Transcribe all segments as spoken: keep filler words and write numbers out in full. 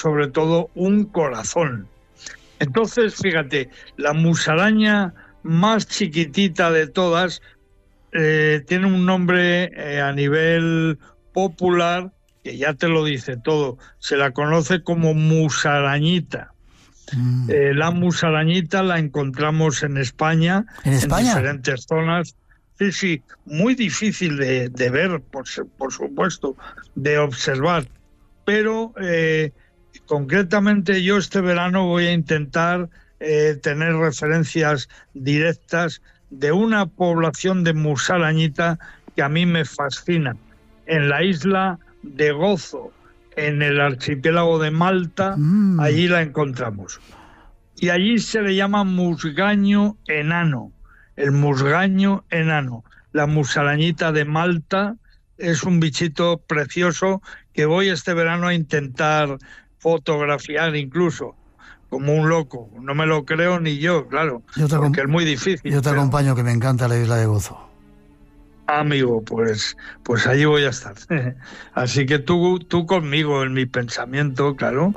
sobre todo un corazón. Entonces, fíjate, la musaraña más chiquitita de todas eh, tiene un nombre eh, a nivel popular que ya te lo dice todo. Se la conoce como musarañita. Mm. Eh, la musarañita la encontramos en España, ¿En España? En diferentes zonas. Sí, sí, muy difícil de, de ver, por, por supuesto, de observar. Pero eh, concretamente yo este verano voy a intentar eh, tener referencias directas de una población de musarañita que a mí me fascina. En la isla de Gozo, en el archipiélago de Malta, mm. allí la encontramos. Y allí se le llama musgaño enano, el musgaño enano. La musarañita de Malta es un bichito precioso que voy este verano a intentar fotografiar incluso, como un loco. No me lo creo ni yo, claro, yo te porque es muy difícil. Yo te pero... acompaño, que me encanta la isla de Gozo. Amigo, pues, pues allí voy a estar. Así que tú, tú conmigo en mi pensamiento, claro.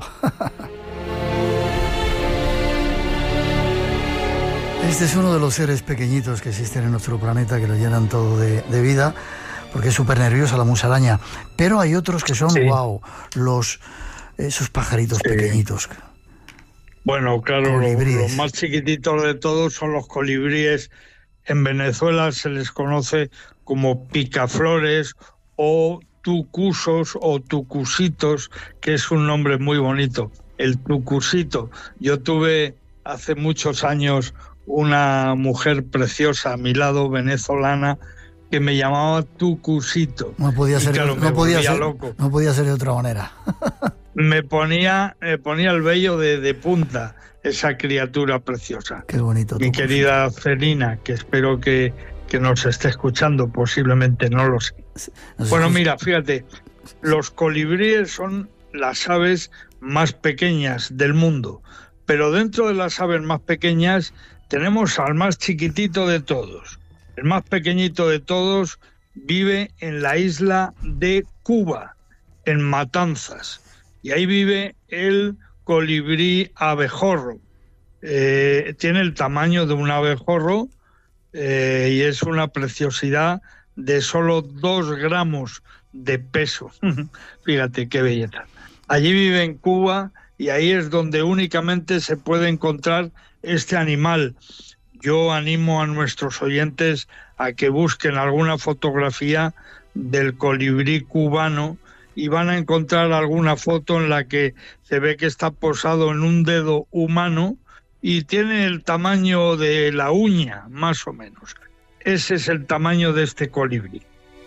Este es uno de los seres pequeñitos que existen en nuestro planeta, que lo llenan todo de, de vida, porque es súper nerviosa la musaraña. Pero hay otros que son, sí. wow, los, esos pajaritos sí. pequeñitos. Bueno, claro, los, los más chiquititos de todos son los colibríes. En Venezuela se les conoce como picaflores o tucusos o tucusitos, que es un nombre muy bonito. El tucusito. Yo tuve hace muchos años una mujer preciosa a mi lado, venezolana, que me llamaba tucusito. No podía ser, claro, no, podía ser loco. no podía ser de otra manera. me ponía me ponía el vello de, de punta esa criatura preciosa. Qué bonito. Mi tucusito. Querida Celina, que espero que, que nos esté escuchando, posiblemente, no lo sé. No sé bueno, si... mira, fíjate, los colibríes son las aves más pequeñas del mundo, pero dentro de las aves más pequeñas tenemos al más chiquitito de todos. El más pequeñito de todos vive en la isla de Cuba, en Matanzas, y ahí vive el colibrí abejorro. Eh, tiene el tamaño de un abejorro eh, y es una preciosidad de solo dos gramos de peso. Fíjate qué belleza. Allí vive en Cuba y ahí es donde únicamente se puede encontrar este animal. Yo animo a nuestros oyentes a que busquen alguna fotografía del colibrí cubano y van a encontrar alguna foto en la que se ve que está posado en un dedo humano y tiene el tamaño de la uña, más o menos. Ese es el tamaño de este colibrí.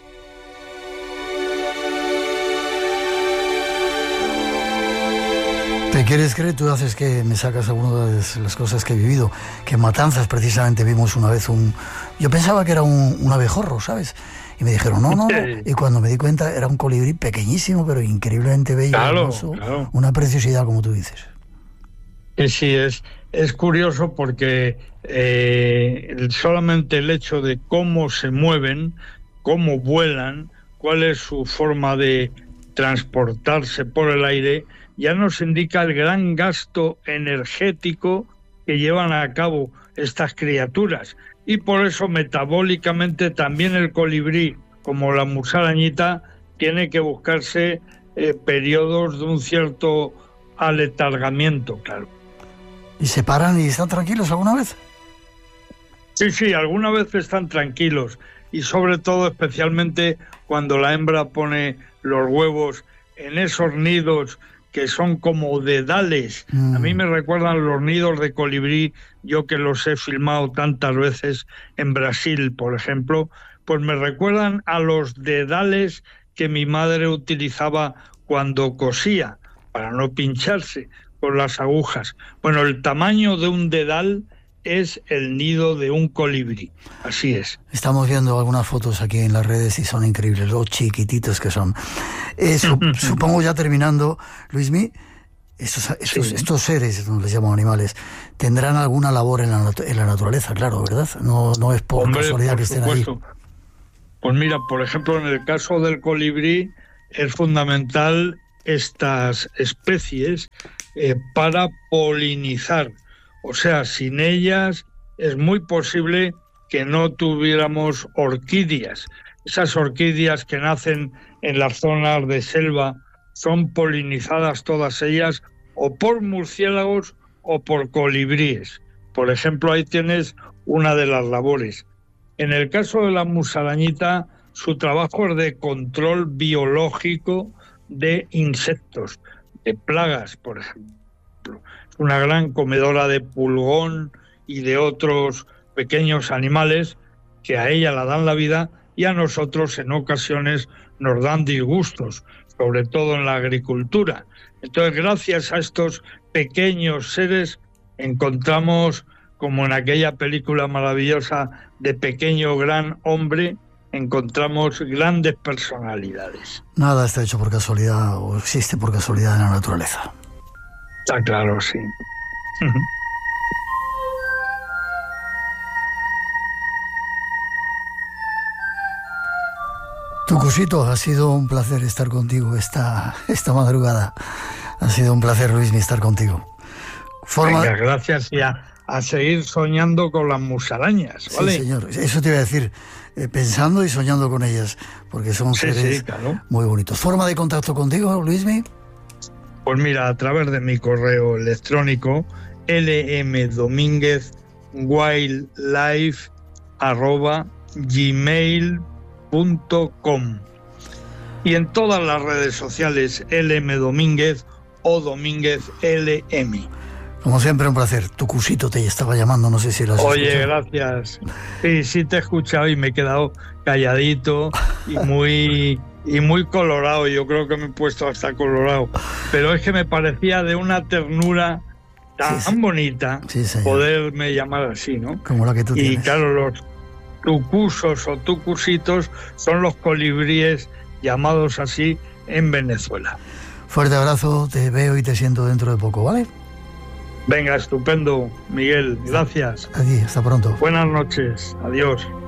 ¿Te quieres creer? Tú haces que me sacas algunas de las cosas que he vivido. Que en Matanzas precisamente vimos una vez un... Yo pensaba que era un, un abejorro, ¿sabes? Y me dijeron, no, no, no. Y cuando me di cuenta era un colibrí pequeñísimo, pero increíblemente bello, claro, hermoso. Claro. Una preciosidad, como tú dices. Sí, sí, es, es curioso porque eh, solamente el hecho de cómo se mueven, cómo vuelan, cuál es su forma de transportarse por el aire, ya nos indica el gran gasto energético que llevan a cabo estas criaturas. Y por eso metabólicamente también el colibrí, como la musarañita, tiene que buscarse eh, periodos de un cierto aletargamiento, claro. ¿Y se paran y están tranquilos alguna vez? Sí, sí, alguna vez están tranquilos. Y sobre todo, especialmente cuando la hembra pone los huevos en esos nidos que son como dedales. Mm. A mí me recuerdan los nidos de colibrí, yo que los he filmado tantas veces en Brasil, por ejemplo, pues me recuerdan a los dedales que mi madre utilizaba cuando cosía, para no pincharse con las agujas. Bueno, el tamaño de un dedal es el nido de un colibrí, así es. Estamos viendo algunas fotos aquí en las redes y son increíbles, los chiquititos que son. Eh, su, supongo, ya terminando, Luismi, estos, estos, sí. estos seres, no les llamo animales, tendrán alguna labor en la, en la naturaleza, claro, ¿verdad? No, no es por Hombre, casualidad por que estén supuesto. Ahí. Pues mira, por ejemplo, en el caso del colibrí es fundamental estas especies eh, para polinizar. O sea, sin ellas es muy posible que no tuviéramos orquídeas. Esas orquídeas que nacen en las zonas de selva son polinizadas todas ellas o por murciélagos o por colibríes. Por ejemplo, ahí tienes una de las labores. En el caso de la musarañita, su trabajo es de control biológico de insectos, de plagas, por ejemplo. Es una gran comedora de pulgón y de otros pequeños animales que a ella la dan la vida y a nosotros en ocasiones nos dan disgustos, sobre todo en la agricultura. Entonces, gracias a estos pequeños seres encontramos, como en aquella película maravillosa de Pequeño Gran Hombre, encontramos grandes personalidades. Nada está hecho por casualidad o existe por casualidad en la naturaleza. Está claro, sí. Tucusito, ha sido un placer estar contigo esta, esta madrugada. Ha sido un placer, Luismi, estar contigo. Forma... Venga, gracias y a, a seguir soñando con las musarañas, ¿vale? Sí, señor. Eso te iba a decir, eh, pensando y soñando con ellas, porque son sí, seres sí, claro. muy bonitos. ¿Forma de contacto contigo, Luismi? Pues mira, a través de mi correo electrónico lmdomínguez.wildlife arroba gmail punto com y en todas las redes sociales lmdomínguez o domínguez lm. Como siempre, un placer. Tucusito te estaba llamando, no sé si lo has Oye, escuchado. gracias. Sí, sí te he escuchado y me he quedado calladito y muy y muy colorado. Yo creo que me he puesto hasta colorado. Pero es que me parecía de una ternura tan sí, sí. bonita sí, poderme llamar así, ¿no? Como la que tú y tienes. Claro, los tucusos o tucusitos son los colibríes llamados así en Venezuela. Fuerte abrazo, te veo y te siento dentro de poco, ¿vale? Venga, estupendo, Miguel, gracias. Aquí, hasta pronto. Buenas noches, adiós.